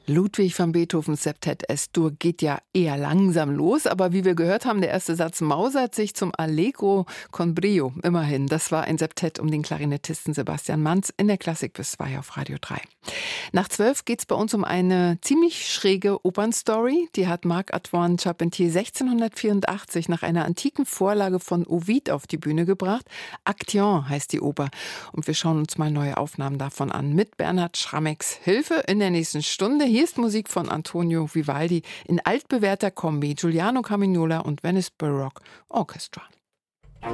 Ludwig van Beethovens Septett S-Dur geht ja eher langsam los, aber wie wir gehört haben, der erste Satz mausert sich zum Allegro con brio. Immerhin, das war ein Septett um den Klarinettisten Sebastian Manz in der Klassik bis 2 auf Radio 3. Nach 12 geht's bei uns um eine ziemlich schräge Opernstory. Die hat Marc-Antoine Charpentier 1684 nach einer antiken Vorlage von Ovid auf die Bühne gebracht. Aktien heißt die Oper. Und wir schauen uns mal neue Aufnahmen davon an mit Bernhard Schrammecks Hilfe in der nächsten Stunde. Hier ist Musik von Antonio Vivaldi in altbewährter Kombi, Giuliano Carmignola und Venice Baroque Orchestra.